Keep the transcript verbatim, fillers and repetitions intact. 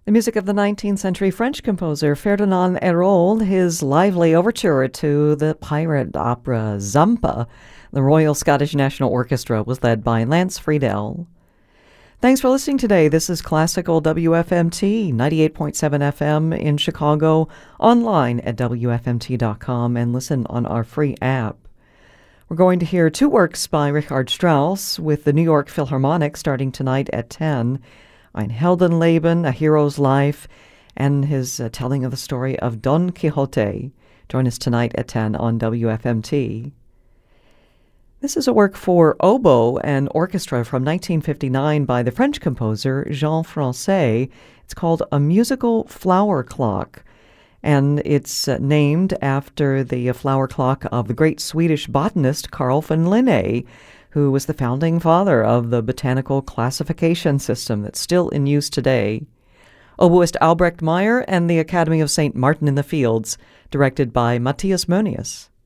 The music of the nineteenth century French composer Ferdinand Hérold, his lively overture to the pirate opera Zampa. The Royal Scottish National Orchestra was led by Lance Friedel. Thanks for listening today. This is Classical W F M T, ninety-eight point seven F M in Chicago, online at W F M T dot com, and listen on our free app. We're going to hear two works by Richard Strauss with the New York Philharmonic starting tonight at ten. Ein Heldenleben, A Hero's Life, and his uh, telling of the story of Don Quixote. Join us tonight at ten on W F M T. This is a work for oboe and orchestra from nineteen fifty-nine by the French composer Jean Francais. It's called A Musical Flower Clock, and it's uh, named after the uh, flower clock of the great Swedish botanist Carl von Linné, who was the founding father of the botanical classification system that's still in use today. Oboist Albrecht Meyer and the Academy of Saint Martin in the Fields, directed by Matthias Mönius.